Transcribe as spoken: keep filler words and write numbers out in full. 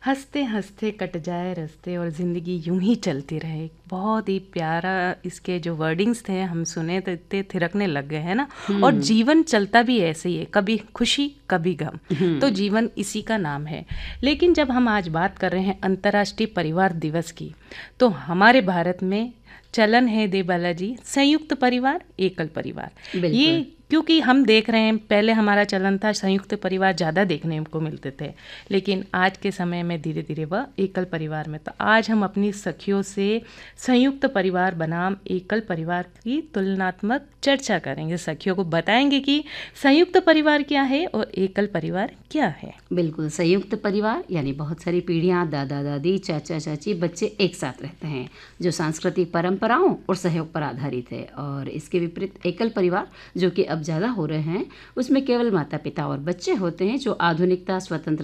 हंसते हंसते कट जाए रास्ते और ज़िंदगी यूं ही चलती रहे। बहुत ही प्यारा इसके जो वर्डिंग्स थे, हम सुने तो इतने थिरकने लग गए हैं ना। और हुँ, जीवन चलता भी ऐसे ही है, कभी खुशी कभी गम, तो हुँ, जीवन इसी का नाम है। लेकिन जब हम आज बात कर रहे हैं अंतर्राष्ट्रीय परिवार दिवस की, तो हमारे भारत में चलन है दे बालाजी, संयुक्त परिवार, एकल परिवार। बिल्कुल। ये क्योंकि हम देख रहे हैं, पहले हमारा चलन था संयुक्त परिवार ज़्यादा देखने को मिलते थे, लेकिन आज के समय में धीरे धीरे वह एकल परिवार में। तो आज हम अपनी सखियों से संयुक्त परिवार बनाम एकल परिवार की तुलनात्मक चर्चा करेंगे। सखियों को बताएंगे कि संयुक्त परिवार क्या है और एकल परिवार क्या है। बिल्कुल, संयुक्त परिवार यानी बहुत सारी पीढ़ियाँ, दादा-दादी, चाचा-चाची, बच्चे एक साथ रहते हैं, जो सांस्कृतिक परंपराओं और सहयोग पर आधारित है। और इसके विपरीत एकल परिवार, जो कि अब ज़्यादा हो रहे हैं, उसमें केवल माता-पिता और बच्चे होते हैं, जो आधुनिकता, स्वतंत्रता